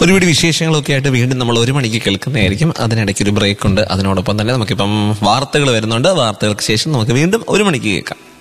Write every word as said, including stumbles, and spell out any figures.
ഒരുപാട് വിശേഷങ്ങളൊക്കെ ആയിട്ട് വീണ്ടും നമ്മൾ ഒരു മണിക്ക് കേൾക്കുന്നതായിരിക്കും. അതിനിടയ്ക്ക് ഒരു ബ്രേക്ക് ഉണ്ട്. അതിനോടൊപ്പം തന്നെ നമുക്കിപ്പം വാർത്തകൾ വരുന്നുണ്ട്. വാർത്തകൾക്ക് ശേഷം നമുക്ക് വീണ്ടും ഒരു മണിക്ക് കേൾക്കാം.